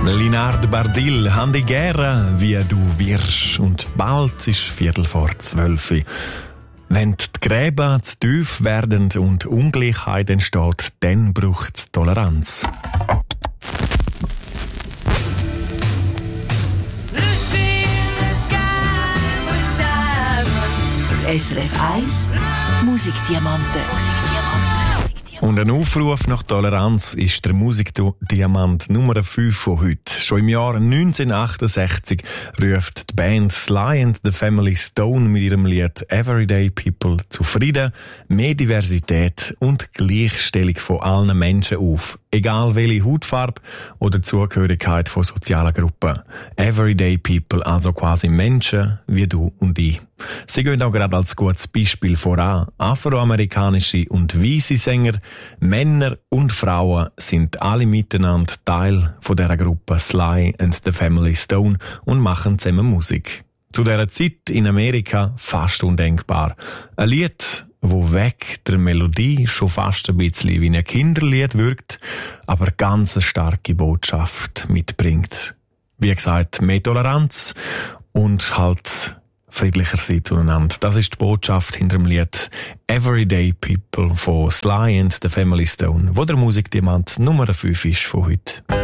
Linard Bardil, Handi Guerra, wie du wirst. Und bald ist 11:45. Wenn die Gräben zu tief werden und Ungleichheit entsteht, dann braucht es Toleranz. SRF 1 Musikdiamanten. Und ein Aufruf nach Toleranz ist der Musikdiamant Nummer 5 von heute. Schon im Jahr 1968 ruft die Band Sly and the Family Stone mit ihrem Lied Everyday People zu Frieden, mehr Diversität und Gleichstellung von allen Menschen auf. Egal welche Hautfarbe oder Zugehörigkeit von sozialen Gruppen. Everyday People, also quasi Menschen wie du und ich. Sie gehen auch gerade als gutes Beispiel voran. Afroamerikanische und weisse Sänger, Männer und Frauen sind alle miteinander Teil von dieser Gruppe Sly and the Family Stone und machen zusammen Musik. Zu dieser Zeit in Amerika fast undenkbar. Ein Lied, wo weg der Melodie schon fast ein bisschen wie ein Kinderlied wirkt, aber ganz eine starke Botschaft mitbringt. Wie gesagt, mehr Toleranz und halt friedlicher sein zueinander. Das ist die Botschaft hinter dem Lied Everyday People von Sly and the Family Stone, wo der Musikdiamant Nummer 5 ist von heute.